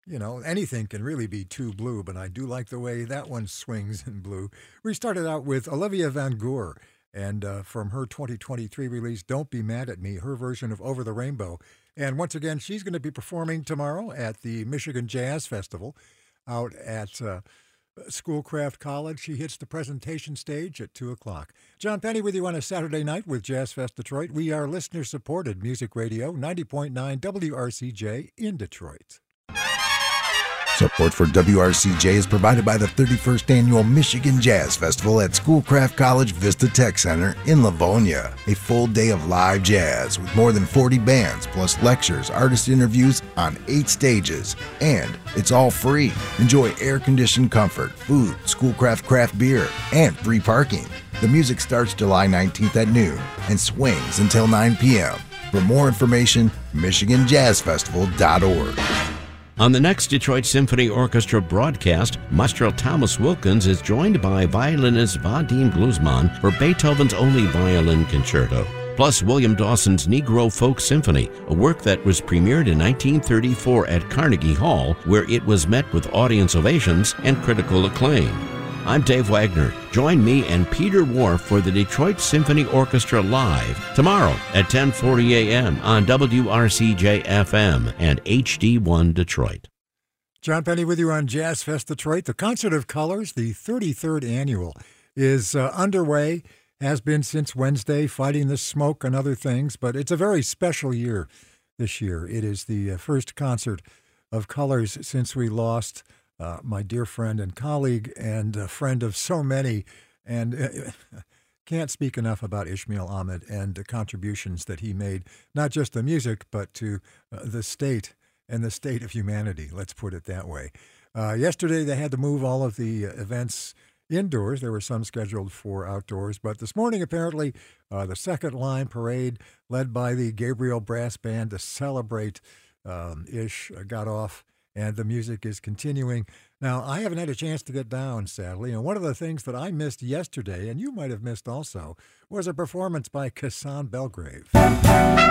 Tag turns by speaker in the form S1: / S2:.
S1: You know, anything can really be too blue, but I do like the way that one swings in blue. We started out with Olivia Van Goor, and from her 2023 release, Don't Be Mad at Me, her version of Over the Rainbow. And once again, she's going to be performing tomorrow at the Michigan Jazz Festival out at Schoolcraft College. She hits the presentation stage at 2 o'clock. John Penny with you on a Saturday night with Jazz Fest Detroit. We are listener-supported music radio, 90.9 WRCJ in Detroit.
S2: Support for WRCJ is provided by the 31st Annual Michigan Jazz Festival at Schoolcraft College Vista Tech Center in Livonia. A full day of live jazz with more than 40 bands, plus lectures, artist interviews on 8 stages. And it's all free. Enjoy air-conditioned comfort, food, Schoolcraft craft beer, and free parking. The music starts July 19th at noon and swings until 9 p.m. For more information, MichiganJazzFestival.org.
S3: On the next Detroit Symphony Orchestra broadcast, Maestro Thomas Wilkins is joined by violinist Vadim Glusman for Beethoven's Only Violin Concerto, plus William Dawson's Negro Folk Symphony, a work that was premiered in 1934 at Carnegie Hall, where it was met with audience ovations and critical acclaim. I'm Dave Wagner. Join me and Peter Wharf for the Detroit Symphony Orchestra Live tomorrow at 10:40 a.m. on WRCJ-FM and HD1 Detroit.
S1: John Penny with you on Jazz Fest Detroit. The Concert of Colors, the 33rd annual, is underway, has been since Wednesday, fighting the smoke and other things, but it's a very special year this year. It is the first Concert of Colors since we lost my dear friend and colleague and a friend of so many, and can't speak enough about Ishmael Ahmed and the contributions that he made, not just to music, but to the state and the state of humanity, let's put it that way. Yesterday, they had to move all of the events indoors. There were some scheduled for outdoors, but this morning, apparently, the second line parade led by the Gabriel Brass Band to celebrate Ish got off, and the music is continuing. Now, I haven't had a chance to get down, sadly, and one of the things that I missed yesterday, and you might have missed also, was a performance by Kassan Belgrave.